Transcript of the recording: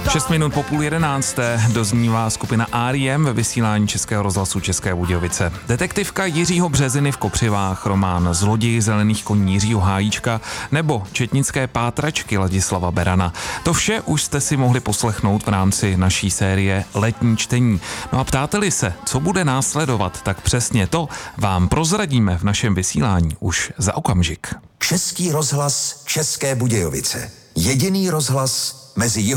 6 minut po 10:30 doznívá skupina R.E.M. ve vysílání Českého rozhlasu České Budějovice. Detektivka Jiřího Březiny v Kopřivách, román Zloději zelených koní Jiřího Hájíčka nebo četnické pátračky Ladislava Berana. To vše už jste si mohli poslechnout v rámci naší série Letní čtení. No a ptáte-li se, co bude následovat, tak přesně to vám prozradíme v našem vysílání už za okamžik. Český rozhlas České Budějovice. Jediný rozhlas mezi